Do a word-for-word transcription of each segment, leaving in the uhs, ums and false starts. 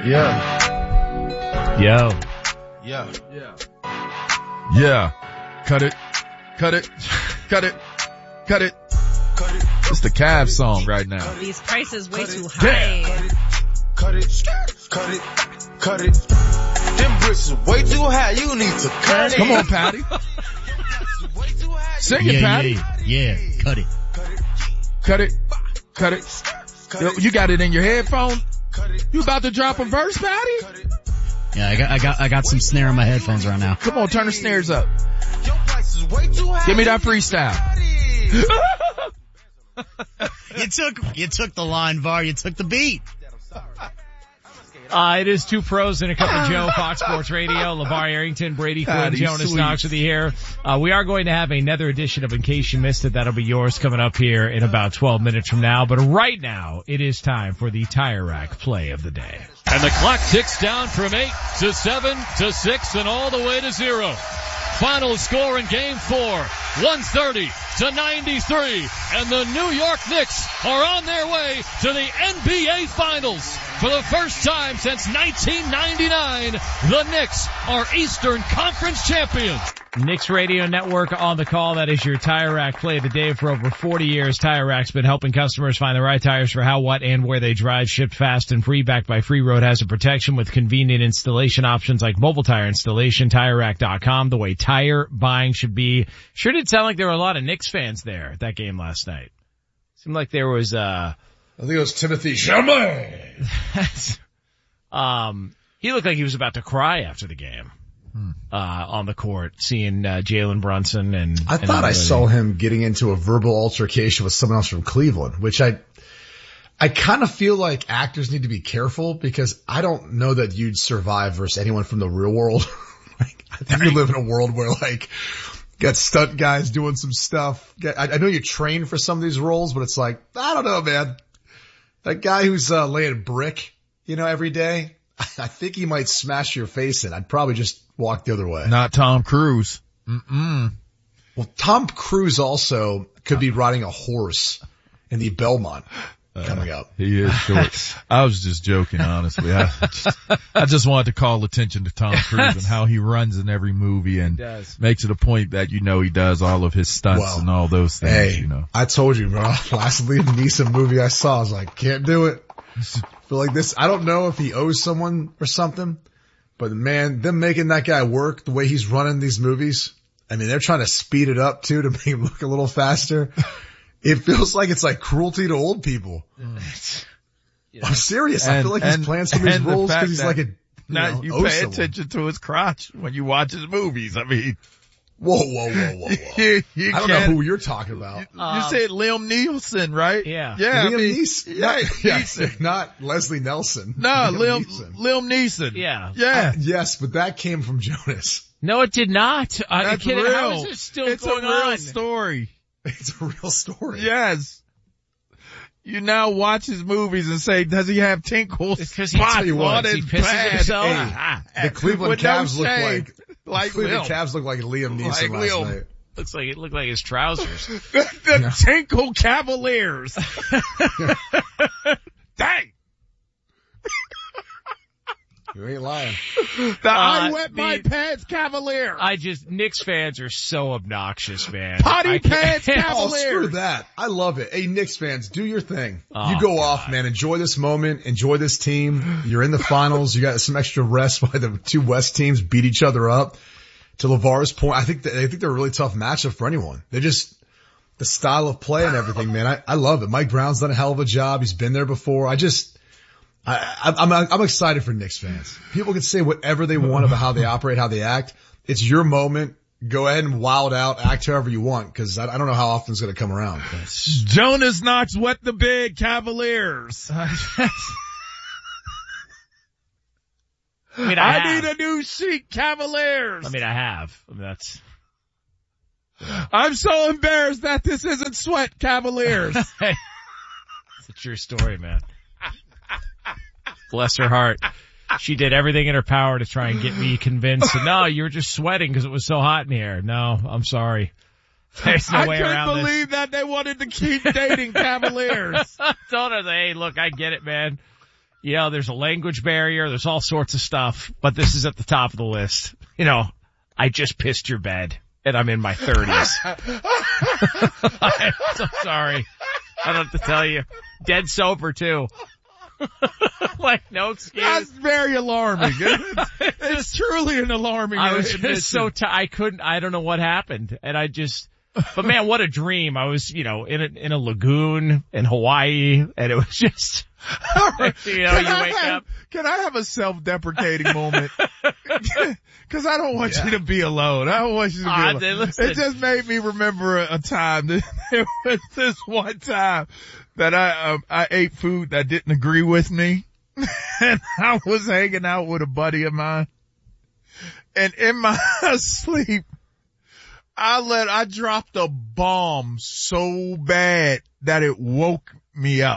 Yeah. Yo. Yeah. Yeah. Yeah. Cut it. Cut it. Cut it. Cut it. Cut it. It's the Cavs song right now. Oh, these prices way too high. Cut it. Cut it. Cut it. Them bricks is way too high. You need to cut it. Come on, Patty. Sing it, yeah, Patty. Yeah, yeah. Cut it. Cut it. Cut it. Yo, you got it in your headphone? You about to drop a verse, Patty? Yeah, I got, I got, I got some snare in my headphones right now. Come on, turn the snares up. Give me that freestyle. you took, you took the line, Var. You took the beat. Uh, it is Two Pros and a Cup of Joe, Fox Sports Radio. LeVar Arrington, Brady Quinn, God, Jonas sweet. Knox with you here. Uh, we are going to have another edition of In Case You Missed It. That'll be yours coming up here in about twelve minutes from now. But right now, it is time for the Tire Rack play of the day. And the clock ticks down from eight to seven to six and all the way to zero. Final score in game four, one thirty to ninety-three. And the New York Knicks are on their way to the N B A Finals. For the first time since nineteen ninety-nine, the Knicks are Eastern Conference champions. Knicks Radio Network on the call. That is your Tire Rack play of the day. For over forty years, Tire Rack's been helping customers find the right tires for how, what, and where they drive. Shipped fast and free, backed by Free Road Hazard Protection with convenient installation options like mobile tire installation. Tire Rack dot com, the way tire buying should be. Sure did sound like there were a lot of Knicks fans there at that game last night. Seemed like there was, uh... I think it was Timothy Chalamet. um, he looked like he was about to cry after the game. Hmm. Uh, on the court, seeing, uh, Jalen Brunson and, I and thought I everybody. saw him getting into a verbal altercation with someone else from Cleveland, which I, I kind of feel like actors need to be careful because I don't know that you'd survive versus anyone from the real world. Like, I think you live in a world where like, got stunt guys doing some stuff. I, I know you train for some of these roles, but it's like, I don't know, man. That guy who's, uh, laying brick, you know, every day, I think he might smash your face in. I'd probably just walk the other way. Not Tom Cruise. Mm-mm. Well, Tom Cruise also could be riding a horse in the Belmont coming up. Uh, he is short. I was just joking, honestly. I just, I just wanted to call attention to Tom Cruise and how he runs in every movie and makes it a point that you know he does all of his stunts well, and all those things. Hey, you know. I told you, bro. Last Liam Neeson movie I saw, I was like, can't do it. I feel like this. I don't know if he owes someone or something, but man, them making that guy work the way he's running these movies. I mean, they're trying to speed it up too to make him look a little faster. It feels like it's like cruelty to old people. Mm. You know, I'm serious. And, I feel like he's and, playing some of these roles because he's like a, you now know, you pay someone. attention to his crotch when you watch his movies. I mean, whoa, whoa, whoa, whoa, whoa. you, you I don't know who you're talking about. You, um, you said Liam Neeson, right? Yeah. Yeah. Liam I mean, Neeson. Yeah, yeah, Neeson. Not Leslie Nelson. No, Liam, Liam, Neeson. Liam Neeson. Yeah. Yeah. Uh, yes, but that came from Jonas. No, it did not. Are That's you kidding? real. How is it still it's going a real on? story. It's a real story. Yes. You now watch his movies and say, does he have tinkles? Because he, spots he on he his pisses pad? himself. Hey, the Cleveland Cavs look like, like the Cleveland Liam. Cavs look like Liam Neeson Like last Liam. night. Looks like it looked like his trousers. the the no. Tinkle Cavaliers. Dang. You ain't lying. The uh, I wet the, my pants Cavalier. I just, Knicks fans are so obnoxious, man. Potty pants Oh, Cavaliers. screw that. I love it. Hey, Knicks fans, do your thing. Oh, you go God. off, man. Enjoy this moment. Enjoy this team. You're in the finals. You got some extra rest while the two West teams beat each other up. To LeVar's point, I think that, I think they're a really tough matchup for anyone. They just, the style of play and everything, man. I, I love it. Mike Brown's done a hell of a job. He's been there before. I just, I, I'm, I'm excited for Knicks fans. People can say whatever they want about how they operate, how they act. It's your moment. Go ahead and wild out, act however you want, because I, I don't know how often it's going to come around. Jonas Knox wet the bed Cavaliers. I mean, I, I need a new sheet Cavaliers. I mean, I have. I mean, that's. Yeah. I'm so embarrassed that this isn't Sweat Cavaliers. It's a true story, man. Bless her heart. She did everything in her power to try and get me convinced. No, you were just sweating because it was so hot in here. No, I'm sorry. There's no I way couldn't around believe this. that they wanted to keep dating Cavaliers. Told her, hey, look, I get it, man. You know, there's a language barrier. There's all sorts of stuff, but this is at the top of the list. You know, I just pissed your bed and I'm in my thirties. I'm so sorry. I don't have to tell you. Dead sober too. Like, no excuse. That's very alarming. It's, it's truly an alarming. I was just so t- I couldn't, I don't know what happened. And I just, but man, what a dream. I was, you know, in a, in a lagoon in Hawaii and it was just, you know, can you I wake have, up. Can I have a self-deprecating moment? Cause I don't want Yeah. you to be alone. I don't want you to be Ah, alone. then listen. It just made me remember a, a time that there was this one time that I, um, I ate food that didn't agree with me. And I was hanging out with a buddy of mine. And in my sleep, I let, I dropped a bomb so bad that it woke me up.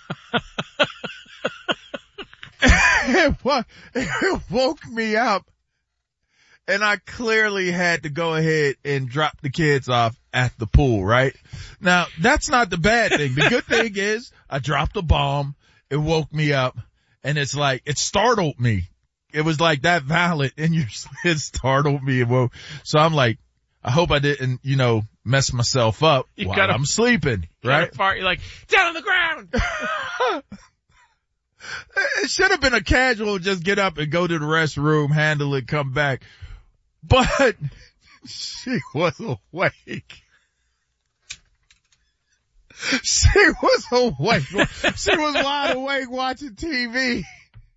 it, wo- it woke me up and I clearly had to go ahead and drop the kids off at the pool, right? Now, that's not the bad thing. The good thing is I dropped a bomb. It woke me up and it's like, it startled me. It was like that valid and you, it startled me. It woke. So I'm like, I hope I didn't, you know, mess myself up You while gotta- I'm sleeping, You right? gotta fart, you're like, down on the ground. It should have been a casual, just get up and go to the restroom, handle it, come back. But she was awake. She was awake. She was wide awake watching T V.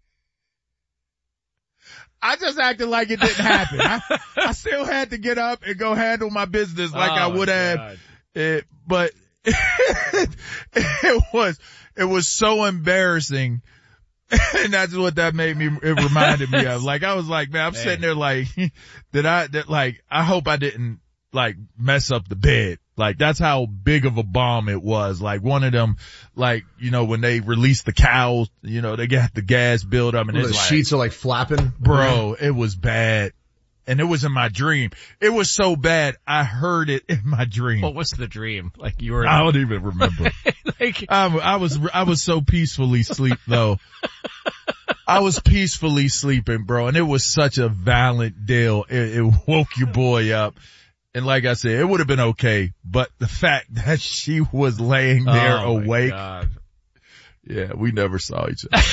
I just acted like it didn't happen. I, I still had to get up and go handle my business like Oh, I would have. God. It, but it, it was, it was so embarrassing. And that's what that made me, it reminded me of. Like, I was like, man, I'm Man. sitting there like, did I, that like, I hope I didn't like mess up the bed. Like, that's how big of a bomb it was. Like, one of them, like, you know, when they release the cows, you know, they got the gas build up and The it's like, sheets are like flapping. bro, it was bad. And it was in my dream. It was so bad, I heard it in my dream. What was the dream? Like you were, I don't even remember. like, I, I was, I was so peacefully asleep though. I was peacefully sleeping, bro, and it was such a violent deal. It, it woke your boy up. And like I said, it would have been okay, but the fact that she was laying there oh my awake, God. yeah, we never saw each other.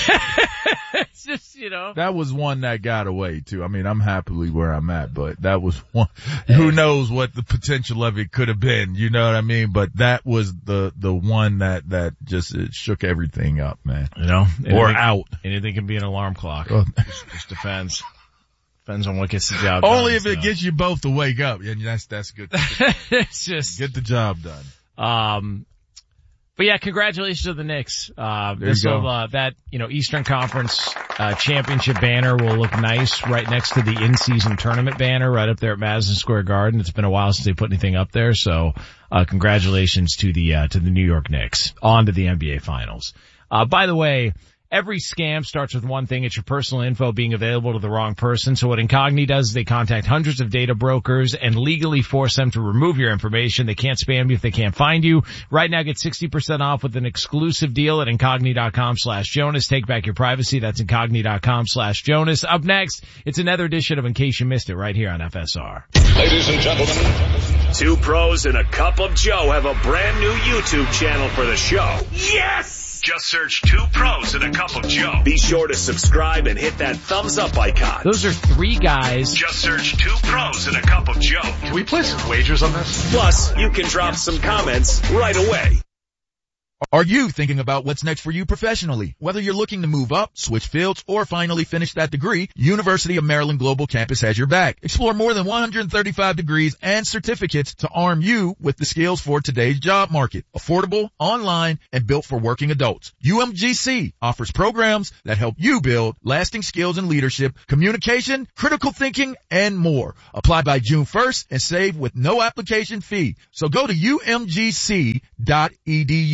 It's just, you know. That was one that got away too. I mean, I'm happily where I'm at, but that was one, who knows what the potential of it could have been, you know what I mean? But that was the, the one that, that just it shook everything up, man. You know, Or anything- out. Anything can be an alarm clock. Oh. Just, just depends. Depends on what gets the job done. Only if it so. gets you both to wake up. And that's, that's good. It's just, Get the job done. um, but yeah, congratulations to the Knicks. Uh, There you this will, go. uh, that, you know, Eastern Conference, uh, championship banner will look nice right next to the in-season tournament banner right up there at Madison Square Garden. It's been a while since they put anything up there. So, uh, congratulations to the, uh, to the New York Knicks on to the N B A finals. Uh, by the way, every scam starts with one thing. It's your personal info being available to the wrong person. So what Incogni does is they contact hundreds of data brokers and legally force them to remove your information. They can't spam you if they can't find you. Right now, get sixty percent off with an exclusive deal at Incogni.com slash Jonas. Take back your privacy. That's Incogni.com slash Jonas. Up next, it's another edition of In Case You Missed It right here on F S R. Ladies and gentlemen, two pros and a cup of Joe have a brand new YouTube channel for the show. Yes! Just search Two Pros and a Cup of Joe. Be sure to subscribe and hit that thumbs up icon. Those are three guys. Just search Two Pros and a Cup of Joe. Can we place some wagers on this? Plus, you can drop some comments right away. Are you thinking about what's next for you professionally? Whether you're looking to move up, switch fields, or finally finish that degree, University of Maryland Global Campus has your back. Explore more than one hundred thirty-five degrees and certificates to arm you with the skills for today's job market. Affordable, online, and built for working adults. U M G C offers programs that help you build lasting skills in leadership, communication, critical thinking, and more. Apply by June first and save with no application fee. So go to U M G C dot E D U.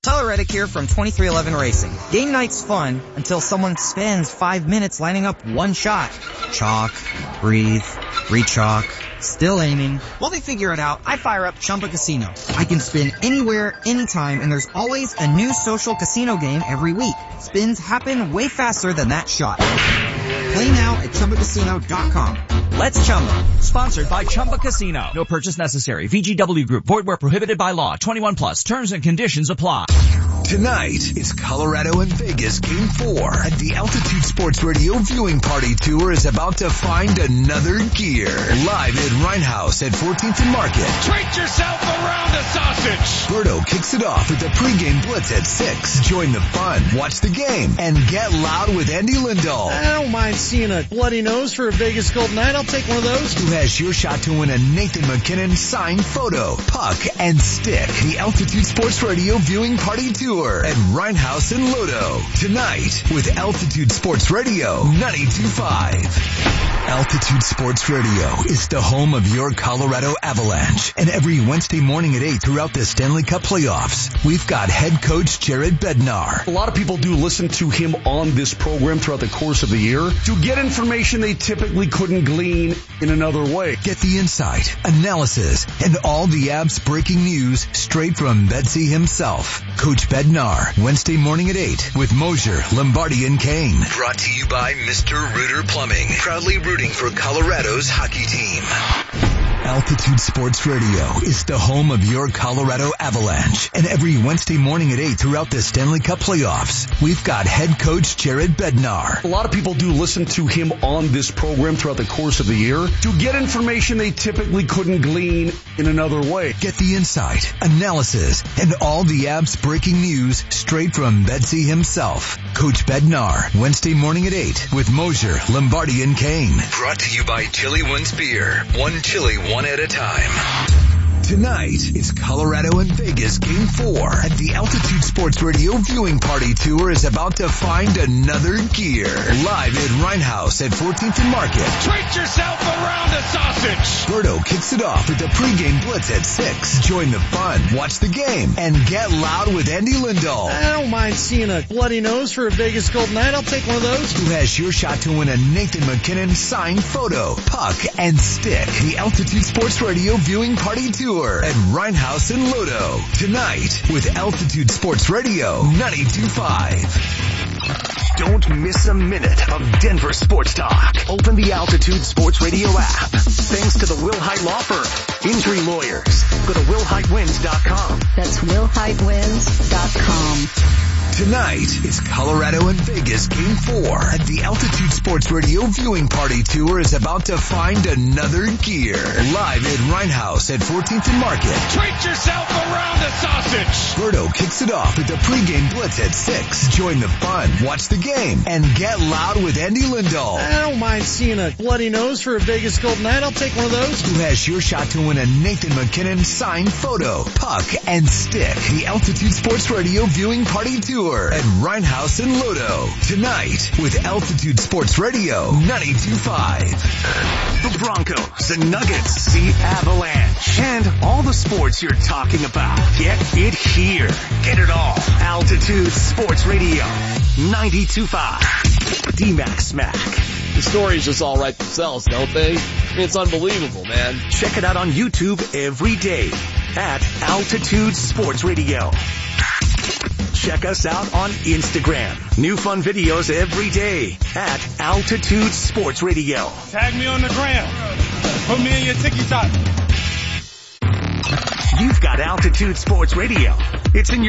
Tyler Reddick here from twenty-three eleven Racing. Game night's fun until someone spends five minutes lining up one shot. Chalk, breathe, re-chalk, still aiming. While they figure it out, I fire up Chumba Casino. I can spin anywhere, anytime, and there's always a new social casino game every week. Spins happen way faster than that shot. Play now at Chumba Casino dot com. Let's Chumba. Sponsored by Chumba Casino. No purchase necessary. V G W Group. Void where prohibited by law. twenty-one plus. Terms and conditions apply. Tonight is Colorado and Vegas Game four, and the Altitude Sports Radio Viewing Party Tour is about to find another gear. Live at Rhinehouse at fourteenth and Market. Treat yourself around the sausage. Berto kicks it off with the pregame blitz at six. Join the fun, watch the game, and get loud with Andy Lindahl. I don't mind seeing a bloody nose for a Vegas Golden Knight. I'll take one of those. Who has your shot to win a Nathan McKinnon signed photo, puck, and stick. The Altitude Sports Radio Viewing Party Tour at Rhinehouse and Lodo. Tonight with Altitude Sports Radio ninety-two point five. Altitude Sports Radio is the home of your Colorado Avalanche. And every Wednesday morning at eight throughout the Stanley Cup playoffs, we've got head coach Jared Bednar. A lot of people do listen to him on this program throughout the course of the year to get information they typically couldn't glean in another way. Get the insight, analysis, and all the Avs breaking news straight from Betsy himself. Coach Bednar, Wednesday morning at eight with Mosier, Lombardi, and Kane. Brought to you by Mister Rooter Plumbing, proudly rooting for Colorado's hockey team. Altitude Sports Radio is the home of your Colorado Avalanche. And every Wednesday morning at eight throughout the Stanley Cup playoffs, we've got head coach Jared Bednar. A lot of people do listen to him on this program throughout the course of the year to get information they typically couldn't glean in another way. Get the insight, analysis, and all the Avs breaking news straight from Betsy himself. Coach Bednar, Wednesday morning at eight with Mosier, Lombardi, and Kane. Brought to you by Chili One's Beer. One chili, one at a time. Tonight is Colorado and Vegas Game four, and the Altitude Sports Radio Viewing Party Tour is about to find another gear. Live at Rhinehouse at fourteenth and Market. Treat yourself around the sausage. Berto kicks it off with the pregame blitz at six. Join the fun, watch the game, and get loud with Andy Lindahl. I don't mind seeing a bloody nose for a Vegas Golden Knight. I'll take one of those. Who has your shot to win a Nathan McKinnon signed photo, puck, and stick. The Altitude Sports Radio Viewing Party Tour at Rhinehouse and Lodo. Tonight with Altitude Sports Radio ninety-two point five. Don't miss a minute of Denver sports talk. Open the Altitude Sports Radio app. Thanks to the Will Hite Law Firm. Injury lawyers. Go to will hite wins dot com. That's will hite wins dot com. Tonight is Colorado and Vegas Game four, and the Altitude Sports Radio Viewing Party Tour is about to find another gear. Live at Rhinehouse at fourteenth and Market. Treat yourself around the sausage. Berto kicks it off with the pregame blitz at six. Join the fun, watch the game, and get loud with Andy Lindahl. I don't mind seeing a bloody nose for a Vegas Golden Knight. I'll take one of those. Who has your shot to win a Nathan McKinnon signed photo, puck, and stick. The Altitude Sports Radio Viewing Party Tour at Rhinehouse and Lodo. Tonight with Altitude Sports Radio ninety-two point five. The Broncos, the Nuggets, the Avalanche, and all the sports you're talking about. Get it here. Get it all. Altitude Sports Radio ninety-two point five. D-Mac Smack. The stories just all write themselves, don't they? I mean, it's unbelievable, man. Check it out on YouTube every day at Altitude Sports Radio. Check us out on Instagram. New fun videos every day at Altitude Sports Radio. Tag me on the gram. Put me in your TikTok. You've got Altitude Sports Radio. It's in your